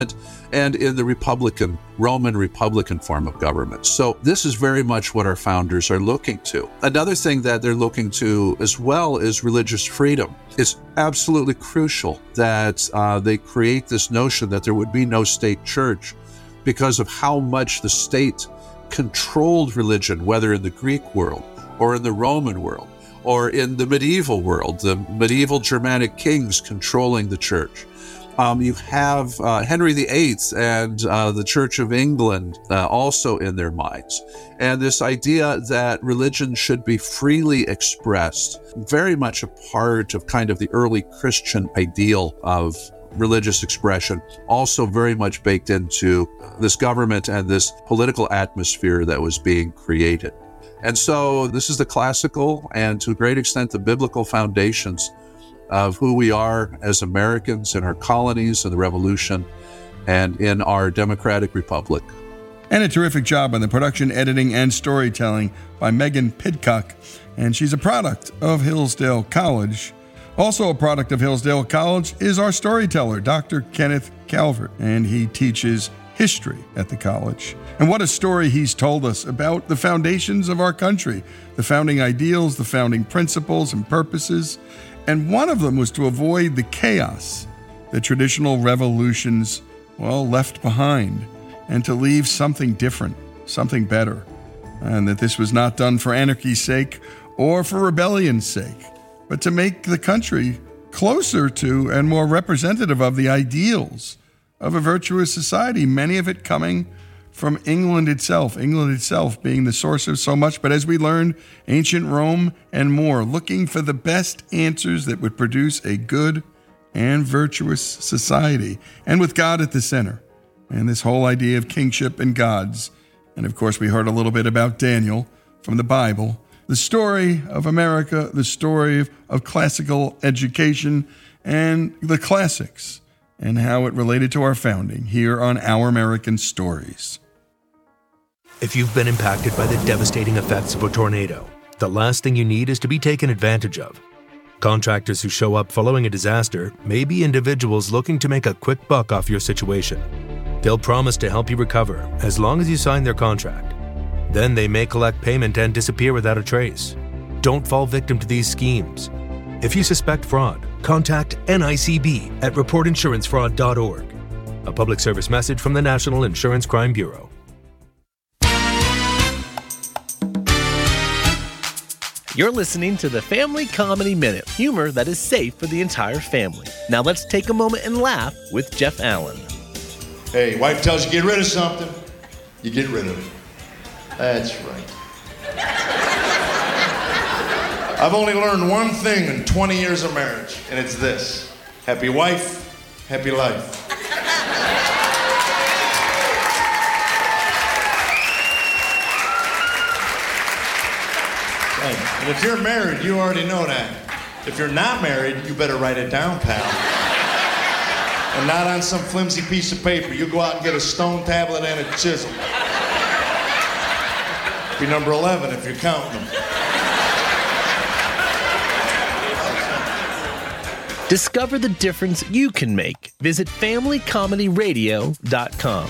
and in the Roman Republican form of government. So this is very much what our founders are looking to. Another thing that they're looking to as well is religious freedom. It's absolutely crucial that they create this notion that there would be no state church because of how much the state controlled religion, whether in the Greek world or in the Roman world or in the medieval world, the medieval Germanic kings controlling the church. You have Henry VIII and the Church of England also in their minds. And this idea that religion should be freely expressed, very much a part of kind of the early Christian ideal of religious expression, also very much baked into this government and this political atmosphere that was being created. And so this is the classical and to a great extent the biblical foundations of who we are as Americans in our colonies and the Revolution and in our democratic republic. And a terrific job on the production, editing, and storytelling by Megan Pidcock. And she's a product of Hillsdale College. Also a product of Hillsdale College is our storyteller, Dr. Kenneth Calvert, and he teaches history at the college. And what a story he's told us about the foundations of our country, the founding ideals, the founding principles and purposes. And one of them was to avoid the chaos that traditional revolutions, left behind, and to leave something different, something better. And that this was not done for anarchy's sake or for rebellion's sake, but to make the country closer to and more representative of the ideals of a virtuous society, many of it coming from England itself being the source of so much. But as we learned, ancient Rome and more, looking for the best answers that would produce a good and virtuous society, and with God at the center, and this whole idea of kingship and gods. And of course, we heard a little bit about Daniel from the Bible, the story of America, the story of classical education, and the classics, and how it related to our founding here on Our American Stories. If you've been impacted by the devastating effects of a tornado, the last thing you need is to be taken advantage of. Contractors who show up following a disaster may be individuals looking to make a quick buck off your situation. They'll promise to help you recover as long as you sign their contract. Then they may collect payment and disappear without a trace. Don't fall victim to these schemes. If you suspect fraud, contact NICB at reportinsurancefraud.org. A public service message from the National Insurance Crime Bureau. You're listening to the Family Comedy Minute, humor that is safe for the entire family. Now let's take a moment and laugh with Jeff Allen. Hey, wife tells you get rid of something, you get rid of it. That's right. I've only learned one thing in 20 years of marriage, and it's this. Happy wife, happy life. And if you're married, you already know that. If you're not married, you better write it down, pal. And not on some flimsy piece of paper. You go out and get a stone tablet and a chisel. Be number 11 if you're counting them. Discover the difference you can make. Visit FamilyComedyRadio.com.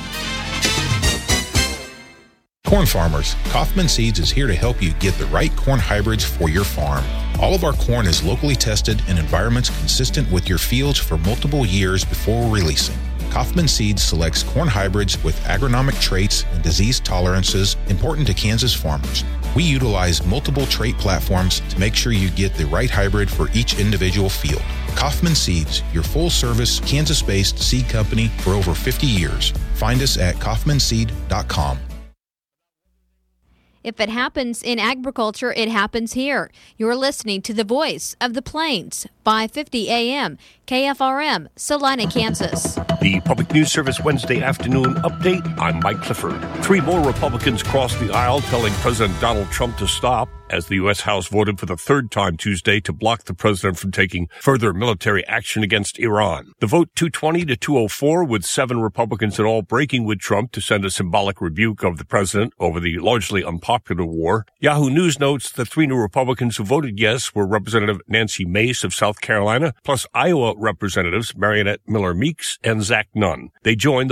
Corn farmers, Kaufman Seeds is here to help you get the right corn hybrids for your farm. All of our corn is locally tested in environments consistent with your fields for multiple years before releasing. Kaufman Seeds selects corn hybrids with agronomic traits and disease tolerances important to Kansas farmers. We utilize multiple trait platforms to make sure you get the right hybrid for each individual field. Kaufman Seeds, your full-service, Kansas-based seed company for over 50 years. Find us at kaufmanseed.com. If it happens in agriculture, it happens here. You're listening to the Voice of the Plains, 550 AM, KFRM, Salina, Kansas. The Public News Service Wednesday afternoon update. I'm Mike Clifford. 3 more Republicans crossed the aisle telling President Donald Trump to stop as the U.S. House voted for the third time Tuesday to block the president from taking further military action against Iran. The vote 220 to 204, with 7 Republicans in all breaking with Trump to send a symbolic rebuke of the president over the largely unpopular war. Yahoo News notes the 3 new Republicans who voted yes were Representative Nancy Mace of South Carolina, plus Iowa Representatives Marionette Miller Meeks and Zach Nunn. They joined